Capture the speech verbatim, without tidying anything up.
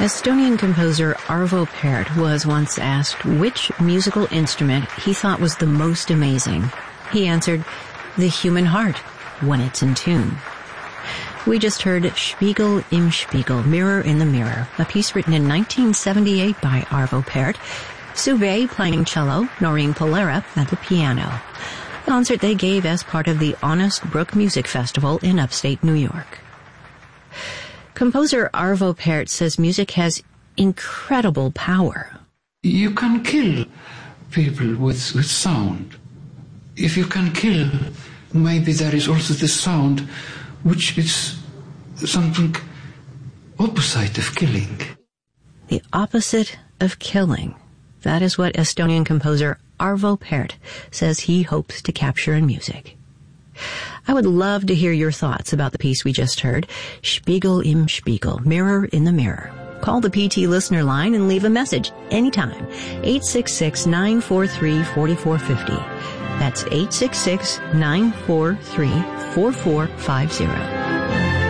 Estonian composer Arvo Pärt was once asked which musical instrument he thought was the most amazing. He answered, the human heart, when it's in tune. We just heard Spiegel im Spiegel, Mirror in the Mirror, a piece written in nineteen seventy-eight by Arvo Pärt, Suve playing cello, Noreen Polera at the piano. A concert they gave as part of the Honest Brook Music Festival in upstate New York. Composer Arvo Pärt says music has incredible power. You can kill people with, with sound. If you can kill, maybe there is also the sound which is something opposite of killing. The opposite of killing. That is what Estonian composer Arvo Pärt says he hopes to capture in music. I would love to hear your thoughts about the piece we just heard, Spiegel im Spiegel, Mirror in the Mirror. Call the P T listener line and leave a message anytime. eight six six, nine four three, four four five zero. That's eight six six, nine four three, four four five zero.